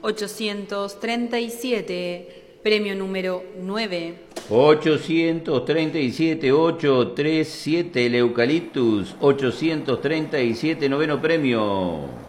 837, premio número 9. 837, 837, el Eucaliptus. 837, noveno premio.